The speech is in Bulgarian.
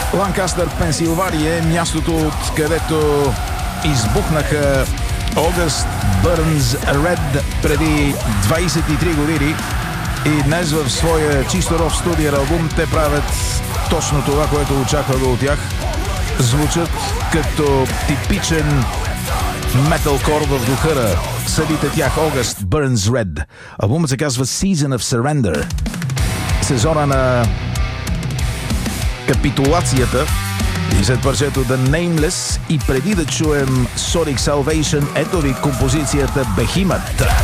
Ланкастър, Пенсилвания е мястото, където избухнаха August Burns Red преди 23 години и днес в своя чисто рок студиен албум те правят точно това, което очаквах от тях. Звучат като типичен металкор в духа на съдите тях. August Burns Red. Албумът се казва Season of Surrender. Сезона на капитулацията. И след парчето The Nameless и преди да чуем Sonic Salvation, ето ви композицията Behemoth.